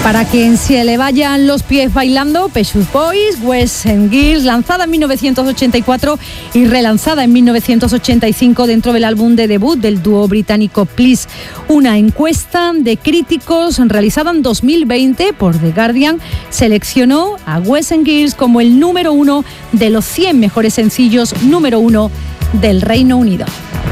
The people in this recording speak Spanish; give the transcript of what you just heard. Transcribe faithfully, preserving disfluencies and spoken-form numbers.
Para que se le vayan los pies bailando, Pet Shop Boys, West End Girls, lanzada en mil novecientos ochenta y cuatro y relanzada en mil novecientos ochenta y cinco dentro del álbum de debut del dúo británico Please. Una encuesta de críticos realizada en dos mil veinte por The Guardian seleccionó a West End Girls como el número uno de los cien mejores sencillos número uno del Reino Unido.